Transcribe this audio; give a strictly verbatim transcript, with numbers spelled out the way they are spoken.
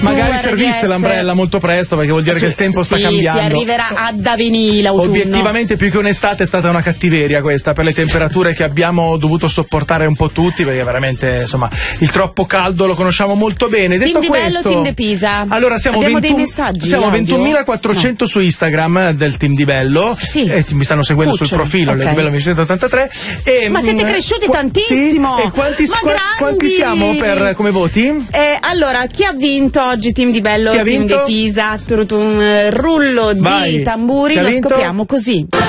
Magari servisse l'Umbrella molto presto, perché vuol dire su, che il tempo sì, sta cambiando. Si arriverà ad avvenire l'autunno. Obiettivamente più che un'estate è stata una cattiveria questa, per le temperature che abbiamo dovuto sopportare un po' tutti, perché veramente insomma il troppo caldo lo conosciamo molto bene. Team Detto di questo, Bello, Team di Pisa. Allora siamo Abbiamo ventuno, dei messaggi siamo audio? ventunomilaquattrocento No. su Instagram del Team di Bello. Sì. E mi stanno seguendo Cuccioli. sul profilo Okay. del Bello millenovecentottantatré. E, Ma siete mh, cresciuti qua- tantissimo. Sì. E quanti, Ma qua- grandi. quanti siamo per come voti? Eh, allora, chi ha vinto oggi Team di Bello, Chi ha Team vinto? di Pisa? Turutum, rullo Vai. di tamburi, Chi ha lo vinto? scopriamo così.